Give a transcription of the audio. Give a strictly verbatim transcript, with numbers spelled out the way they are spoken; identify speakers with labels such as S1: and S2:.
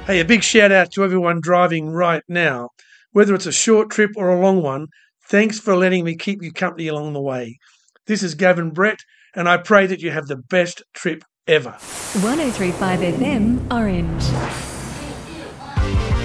S1: Hey, a big shout out to everyone driving right now. Whether it's a short trip or a long one, thanks for letting me keep you company along the way. This is Gavin Brett, and I pray that you have the best trip ever.
S2: one oh three point five F M, Orange.